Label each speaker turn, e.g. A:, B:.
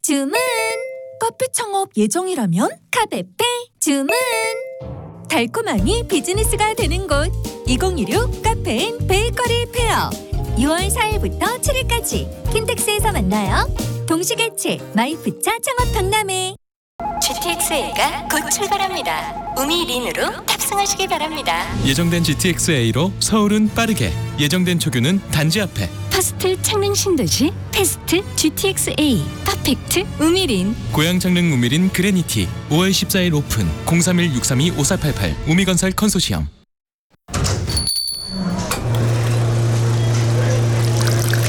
A: 주문. 카페 창업 예정이라면 카베페 주문. 달콤함이 비즈니스가 되는 곳 2016 카페인 베이커리 페어 6월 4일부터 7일까지 킨텍스에서 만나요. 동시개최 마이프차 창업 박람회. GTX-A가 곧 출발합니다. 우미린으로 탑승하시기 바랍니다.
B: 예정된 GTX-A로 서울은 빠르게, 예정된 초규는 단지 앞에.
A: 퍼스트 창릉 신도시 패스트 GTX-A 퍼펙트 우미린.
B: 고양 창릉 우미린 그레니티 5월 14일 오픈. 031-632-5488 우미건설 컨소시엄.